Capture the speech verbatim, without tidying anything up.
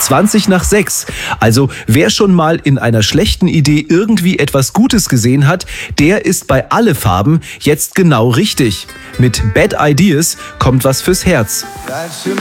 zwanzig nach sechs. Also wer schon mal in einer schlechten Idee irgendwie etwas Gutes gesehen hat, der ist bei Alle Farben jetzt genau richtig. Mit Bad Ideas kommt was fürs Herz.